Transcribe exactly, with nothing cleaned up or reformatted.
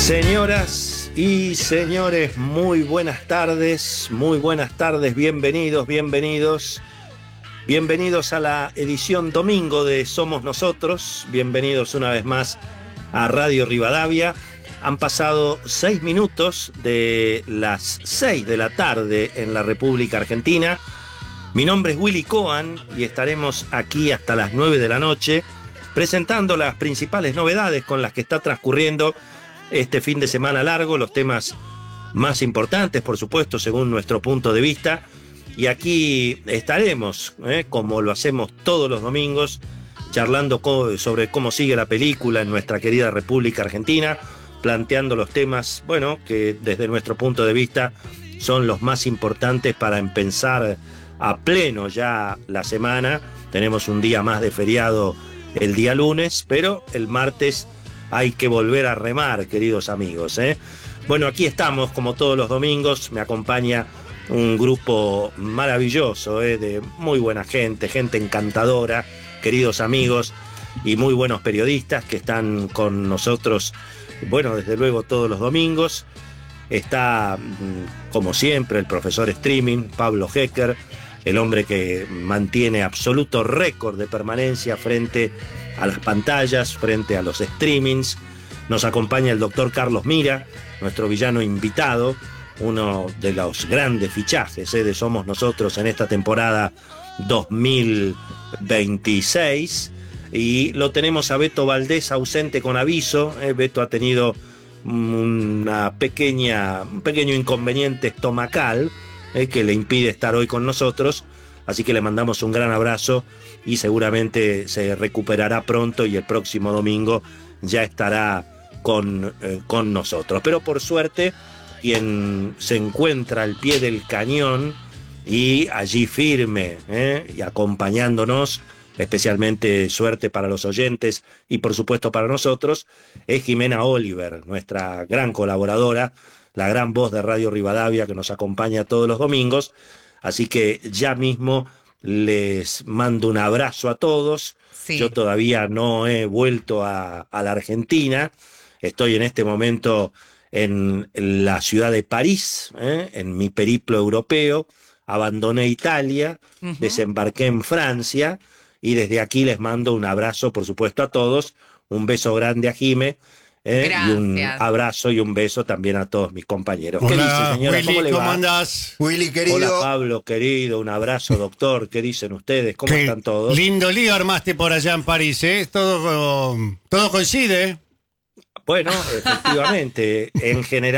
Señoras y señores, muy buenas tardes, muy buenas tardes, bienvenidos, bienvenidos, bienvenidos a la edición domingo de Somos Nosotros, bienvenidos una vez más a Radio Rivadavia. Han pasado seis minutos de las seis de la tarde en la República Argentina. Mi nombre es Willy Cohen y estaremos aquí hasta las nueve de la noche presentando las principales novedades con las que está transcurriendo este fin de semana largo, los temas más importantes, por supuesto, según nuestro punto de vista. Y aquí estaremos, ¿eh? como lo hacemos todos los domingos, charlando co- sobre cómo sigue la película en nuestra querida República Argentina, planteando los temas, bueno, que desde nuestro punto de vista son los más importantes para empezar a pleno ya la semana. Tenemos un día más de feriado el día lunes, pero el martes hay que volver a remar, queridos amigos, ¿eh? Bueno, aquí estamos como todos los domingos, me acompaña un grupo maravilloso, ¿eh? de muy buena gente, gente encantadora, queridos amigos y muy buenos periodistas que están con nosotros, bueno, desde luego todos los domingos. Está, como siempre, el profesor streaming, Pablo Hecker, el hombre que mantiene absoluto récord de permanencia frente a las pantallas, frente a los streamings. Nos acompaña el doctor Carlos Mira, nuestro villano invitado, uno de los grandes fichajes ¿eh? de Somos Nosotros en esta temporada dos mil veintiséis. Y lo tenemos a Beto Valdés ausente con aviso. ¿eh? Beto ha tenido una pequeña, un pequeño inconveniente estomacal eh, que le impide estar hoy con nosotros. Así que le mandamos un gran abrazo y seguramente se recuperará pronto y el próximo domingo ya estará con, eh, con nosotros. Pero por suerte, quien se encuentra al pie del cañón y allí firme eh, y acompañándonos, especialmente suerte para los oyentes y por supuesto para nosotros, es Jimena Oliver, nuestra gran colaboradora, la gran voz de Radio Rivadavia que nos acompaña todos los domingos. Así que ya mismo les mando un abrazo a todos. Sí. Yo todavía no he vuelto a, a la Argentina. Estoy en este momento en la ciudad de París, ¿eh? en mi periplo europeo. Abandoné Italia, uh-huh. desembarqué en Francia y desde aquí les mando un abrazo, por supuesto, a todos. Un beso grande a Jime. Eh, y un abrazo y un beso también a todos mis compañeros. Hola, ¿qué dice, señora? Willy, ¿Cómo le va? ¿Cómo andás? Willy, querido. Hola, Pablo, querido. Un abrazo, doctor. ¿Qué dicen ustedes? ¿Cómo Qué están todos? Lindo lío armaste por allá en París, ¿eh? Todo, todo coincide. Bueno, efectivamente, en general.